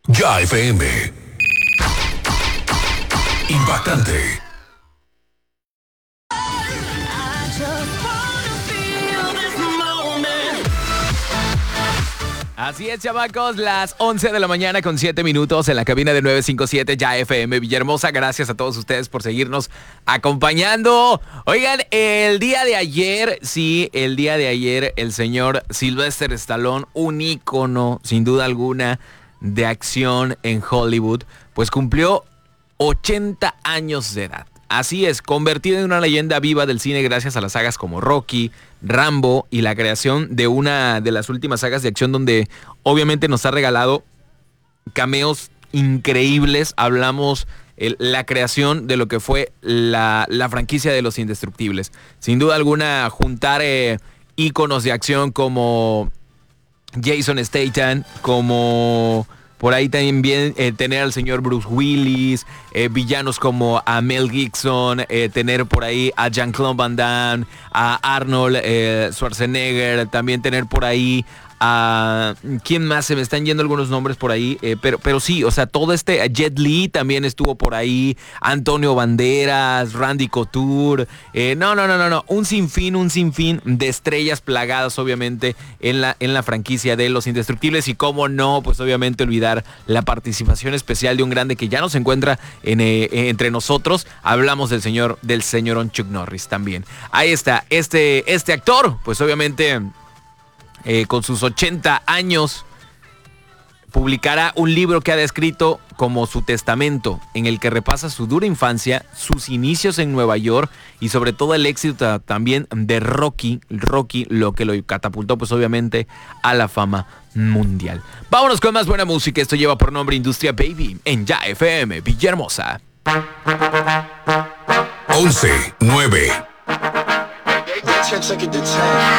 Ya FM. Impactante. Así es, chamacos, las 11 de la mañana con 7 minutos en la cabina de 957 Ya FM Villahermosa. Gracias a todos ustedes por seguirnos acompañando. Oigan, el día de ayer, el señor Sylvester Stallone, un ícono, sin duda alguna, de acción en Hollywood, pues cumplió 80 años de edad. Así es, convertido en una leyenda viva del cine gracias a las sagas como Rocky, Rambo y la creación de una de las últimas sagas de acción donde obviamente nos ha regalado cameos increíbles. Hablamos la creación de lo que fue la franquicia de Los Indestructibles. Sin duda alguna, juntar íconos de acción como Jason Statham, como por ahí también tener al señor Bruce Willis, villanos como a Mel Gibson, tener por ahí a Jean-Claude Van Damme, a Arnold Schwarzenegger, también tener por ahí a... ¿Quién más? Se me están yendo algunos nombres por ahí, pero sí, o sea, todo Jet Li también estuvo por ahí, Antonio Banderas, Randy Couture, no, un sinfín de estrellas plagadas obviamente en la franquicia de Los Indestructibles. Y cómo no, pues obviamente olvidar la participación especial de un grande que ya no se encuentra entre nosotros. Hablamos del señorón Chuck Norris también. Ahí está, este actor, pues obviamente... con sus 80 años, publicará un libro que ha descrito como su testamento, en el que repasa su dura infancia, sus inicios en Nueva York y sobre todo el éxito también de Rocky, lo que lo catapultó pues obviamente a la fama mundial. Vámonos con más buena música. Esto lleva por nombre Industria Baby en Ya FM Villahermosa. 11, 9.